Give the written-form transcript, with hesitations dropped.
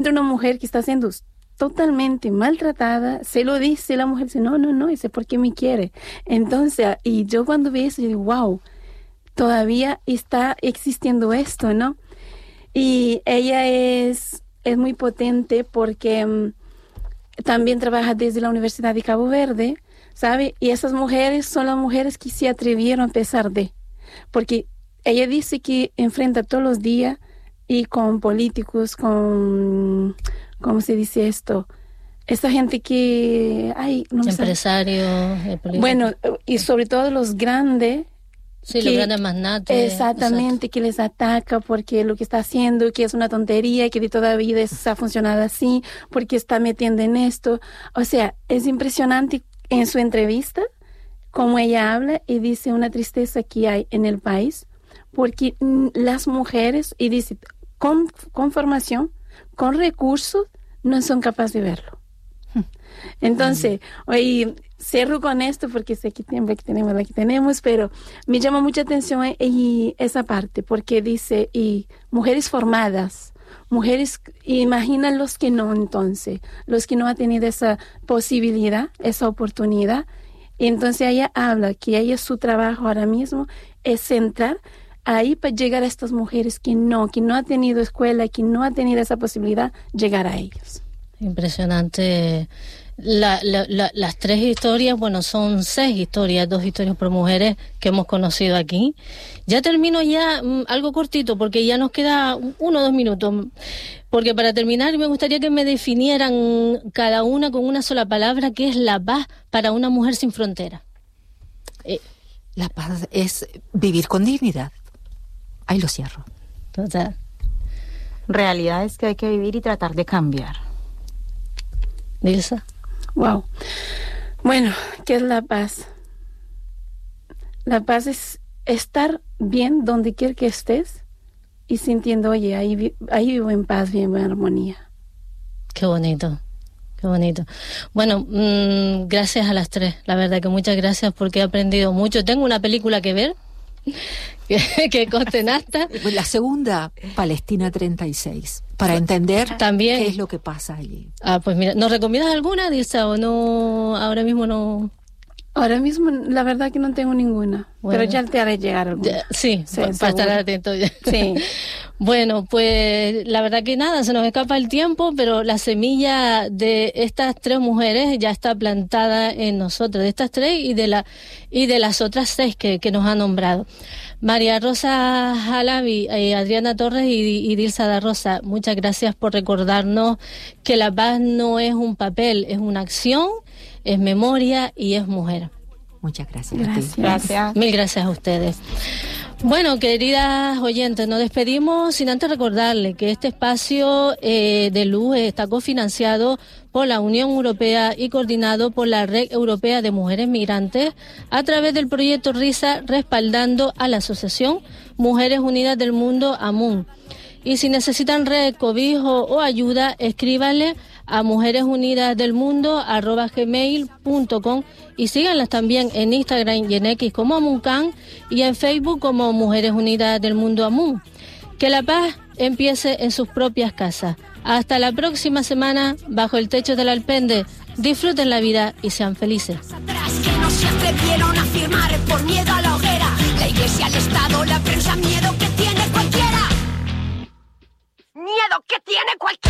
una mujer que está siendo totalmente maltratada, se lo dice, la mujer dice, no, dice, ¿por qué me quiere? Entonces, y yo cuando vi eso, yo digo, wow, todavía está existiendo esto, ¿no? Y ella es muy potente porque también trabaja desde la Universidad de Cabo Verde, ¿sabe? Y esas mujeres son las mujeres que se atrevieron a pesar de, porque ella dice que enfrenta todos los días y con políticos, con, ¿cómo se dice esto? Esta gente que, no me empresarios, bueno, y sobre todo los grandes. Sí, los grandes magnates. Exactamente, exacto. Que les ataca porque lo que está haciendo, que es una tontería, que de toda vida ha funcionado así, porque está metiendo en esto. O sea, es impresionante en su entrevista cómo ella habla y dice una tristeza que hay en el país, porque las mujeres, y dice, con formación, con recursos, no son capaces de verlo. Entonces, hoy cierro con esto porque sé que tiempo que tenemos, pero me llama mucha atención esa parte, porque dice, y mujeres formadas, mujeres, imaginan los que no entonces, los que no han tenido esa posibilidad, esa oportunidad, y entonces ella habla que ella su trabajo ahora mismo es centrar ahí para llegar a estas mujeres que no ha tenido escuela, que no ha tenido esa posibilidad, llegar a ellos. Impresionante. Las 3 historias, bueno, son 6 historias, 2 historias por mujeres que hemos conocido aquí. Ya termino algo cortito porque ya nos queda 1 o 2 minutos. Porque para terminar me gustaría que me definieran cada una con una sola palabra, que es la paz para una mujer sin frontera. La paz es vivir con dignidad. Ahí lo cierro. Total. Realidad es que hay que vivir y tratar de cambiar. Dilsa. Wow. Bueno, ¿qué es la paz? La paz es estar bien donde quiera que estés y sintiendo, oye, ahí vivo en paz, vivo en armonía. Qué bonito. Qué bonito. Bueno, gracias a las 3. La verdad que muchas gracias porque he aprendido mucho. Tengo una película que ver que conste en acta. La segunda, Palestina 36, para entender también qué es lo que pasa allí. Pues mira, ¿nos recomiendas alguna, Dilsa, o no? Ahora mismo no. Ahora mismo, la verdad que no tengo ninguna, bueno, pero ya te haré llegar alguna. Sí, para estar atento ya. Sí. Bueno, pues la verdad que nada, se nos escapa el tiempo, pero la semilla de estas 3 mujeres ya está plantada en nosotros, de estas 3 y de las otras 6 que nos ha nombrado. María Rosa Jalabi, Adriana Torres y Dilsa da Rosa, muchas gracias por recordarnos que la paz no es un papel, es una acción, es memoria y es mujer. Muchas gracias. Gracias. Mil gracias a ustedes. Bueno, queridas oyentes, nos despedimos sin antes recordarles que este espacio de luz está cofinanciado por la Unión Europea y coordinado por la Red Europea de Mujeres Migrantes a través del proyecto RISA, respaldando a la Asociación Mujeres Unidas del Mundo, AMUN. Y si necesitan red, cobijo o ayuda, escríbanle a mujeresunidasdelmundo@gmail.com y síganlas también en Instagram y en X como Amuncan y en Facebook como Mujeres Unidas del Mundo AMUN. Que la paz empiece en sus propias casas. Hasta la próxima semana, bajo el techo del Alpende. Disfruten la vida y sean felices. Que no se atrevieron a firmar por miedo a la hoguera. La iglesia, el Estado, la prensa, miedo que tiene cualquiera. Miedo que tiene cualquiera.